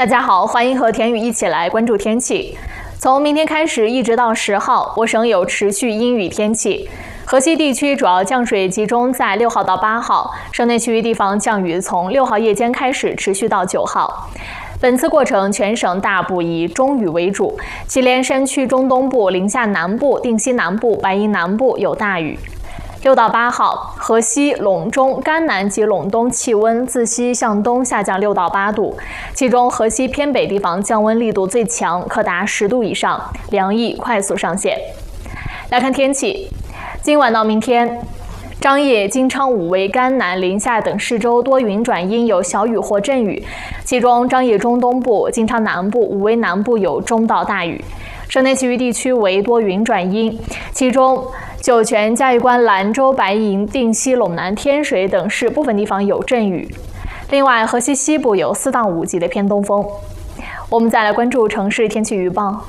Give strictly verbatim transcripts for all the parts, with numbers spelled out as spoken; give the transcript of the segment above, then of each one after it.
大家好，欢迎和田宇一起来关注天气。从明天开始一直到十号，我省有持续阴雨天气。河西地区主要降水集中在六号到八号，省内其余地方降雨从六号夜间开始，持续到九号。本次过程，全省大部以中雨为主，祁连山区中东部、宁夏南部、定西南部、白银南部有大雨。六到八号，河西、陇中、甘南及陇东气温自西向东下降六到八度，其中河西偏北地方降温力度最强，可达十度以上，凉意快速上线。来看天气，今晚到明天，张掖、金昌、武威、甘南、临夏等市州多云转阴，有小雨或阵雨，其中张掖中东部、金昌南部、武威南部有中到大雨。省内其余地区为多云转阴，其中酒泉、嘉峪关、兰州、白银、定西、陇南、天水等市部分地方有阵雨。另外，河西西部有四到五级的偏东风。我们再来关注城市天气预报。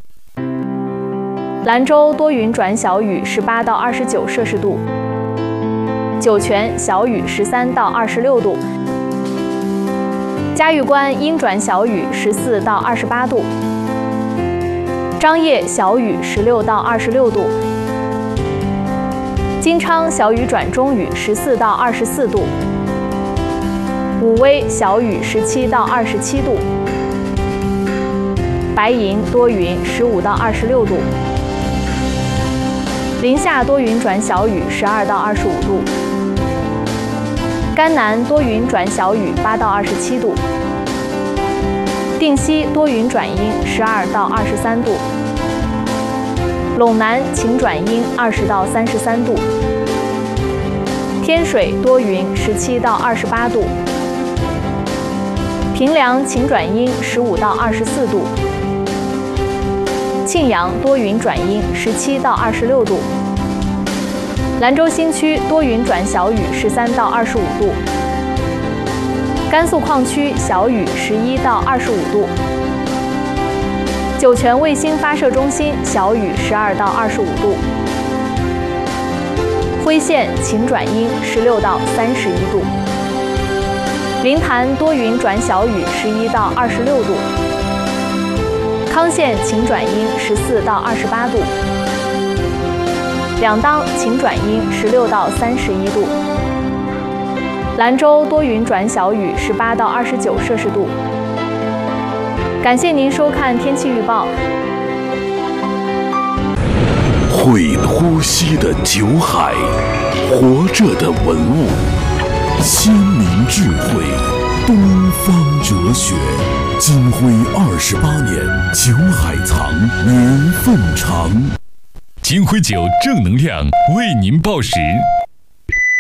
兰州多云转小雨，十八到二十九摄氏度；酒泉小雨，十三到二十六度；嘉峪关阴转小雨，十四到二十八度。张掖小雨，十六到二十六度；金昌小雨转中雨，十四到二十四度；武威小雨，十七到二十七度；白银多云，十五到二十六度；临夏多云转小雨，十二到二十五度；甘南多云转小雨，八到二十七度；定西多云转阴，十二到二十三度；陇南晴转阴，二十到三十三度；天水多云，十七到二十八度；平凉晴转阴，十五到二十四度；庆阳多云转阴，十七到二十六度；兰州新区多云转小雨，十三到二十五度；甘肃矿区小雨，十一到二十五度；酒泉卫星发射中心小雨，十二到二十五度；辉县晴转阴，十六到三十一度；临潭多云转小雨，十一到二十六度；康县晴转阴，十四到二十八度；两当晴转阴，十六到三十一度；兰州多云转小雨，十八到二十九摄氏度。感谢您收看天气预报。 会呼吸的酒海，活着的文物，先民智慧，东方哲学。金辉二十八年，酒海藏，年份长。 金辉酒正能量为您报时。